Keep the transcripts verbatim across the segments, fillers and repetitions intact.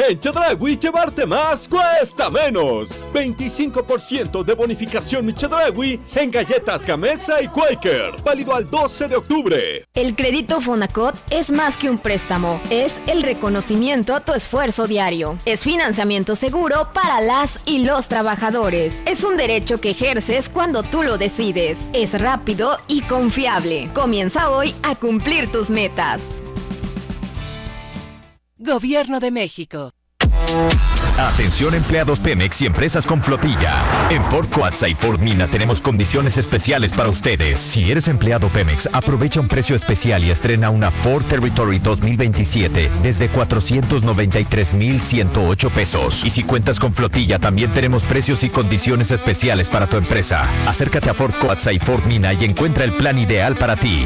En Chedraui, llevarte más cuesta menos. veinticinco por ciento de bonificación en Chedraui en galletas Gamesa y Quaker. Válido al doce de octubre. El crédito Fonacot es más que un préstamo. Es el reconocimiento a tu esfuerzo diario. Es financiamiento seguro para las y los trabajadores. Es un derecho que ejerces cuando tú lo decides. Es rápido y confiable. Comienza hoy a cumplir tus metas. Gobierno de México. Atención empleados Pemex y empresas con flotilla. En Ford Coatza y Ford Mina tenemos condiciones especiales para ustedes. Si eres empleado Pemex, aprovecha un precio especial y estrena una Ford Territory dos mil veintisiete desde cuatrocientos noventa y tres mil ciento ocho pesos. Y si cuentas con flotilla, también tenemos precios y condiciones especiales para tu empresa. Acércate a Ford Coatza y Ford Mina y encuentra el plan ideal para ti.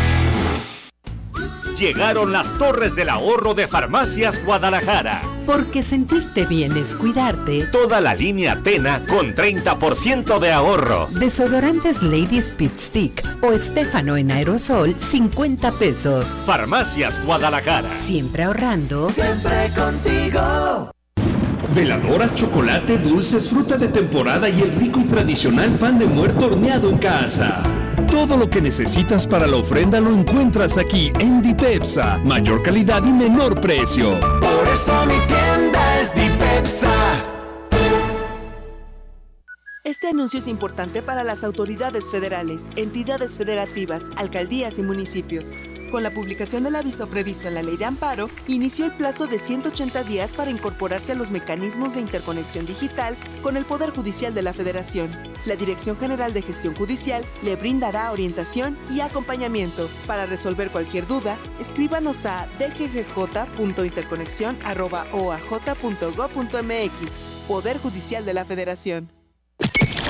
Llegaron las Torres del Ahorro de Farmacias Guadalajara. Porque sentirte bien es cuidarte. Toda la línea Tena con treinta por ciento de ahorro. Desodorantes Lady Speed Stick o Estefano en aerosol, cincuenta pesos. Farmacias Guadalajara. Siempre ahorrando. Siempre contigo. Veladoras, chocolate, dulces, fruta de temporada y el rico y tradicional pan de muerto horneado en casa. Todo lo que necesitas para la ofrenda lo encuentras aquí en Dipepsa. Mayor calidad y menor precio. Por eso mi tienda es Dipepsa. Este anuncio es importante para las autoridades federales, entidades federativas, alcaldías y municipios. Con la publicación del aviso previsto en la Ley de Amparo, inició el plazo de ciento ochenta días para incorporarse a los mecanismos de interconexión digital con el Poder Judicial de la Federación. La Dirección General de Gestión Judicial le brindará orientación y acompañamiento. Para resolver cualquier duda, escríbanos a d g g j punto interconexión arroba o a j punto gob punto m x. Poder Judicial de la Federación.